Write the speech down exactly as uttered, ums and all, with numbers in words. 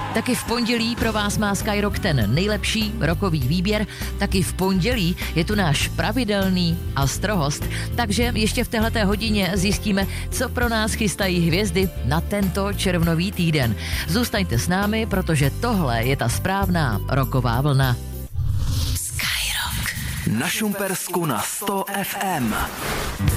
Taky v pondělí pro vás má Skyrock ten nejlepší rokový výběr, taky v pondělí je tu náš pravidelný astrohost, takže ještě v téhleté hodině zjistíme, co pro nás chystají hvězdy na tento červnový týden. Zůstaňte s námi, protože tohle je ta správná roková vlna. Na Šumpersku na sto ef em.